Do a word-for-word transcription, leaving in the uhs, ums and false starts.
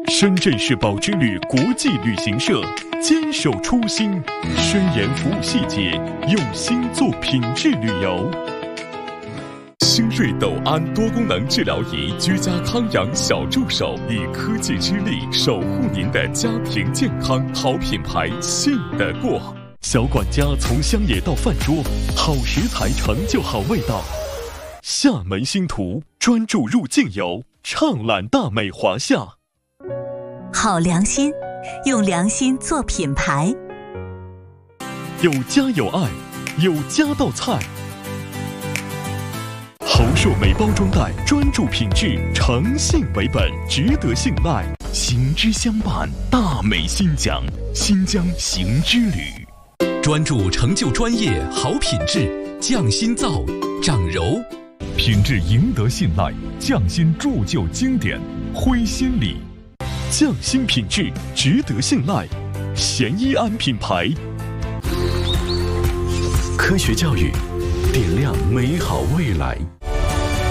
深圳市宝之旅国际旅行社坚守初心，深研服务细节，用心做品质旅游。新锐斗安多功能治疗仪居家康养小助手，以科技之力守护您的家庭健康。好品牌，信得过。小管家从乡野到饭桌，好食材成就好味道。厦门星途专注入境游，畅览大美华夏。 好良心，用良心做品牌。 有家有爱，有家道菜。侯硕美包装袋，专注品质，诚信为本，值得信赖。行之相伴，大美新疆，新疆行之旅。 专注成就专业，好品质，匠心造，掌柔。 品质赢得信赖，匠心铸就经典，灰心里。 匠心品质，值得信赖。咸一安品牌。 科学教育，点亮美好未来。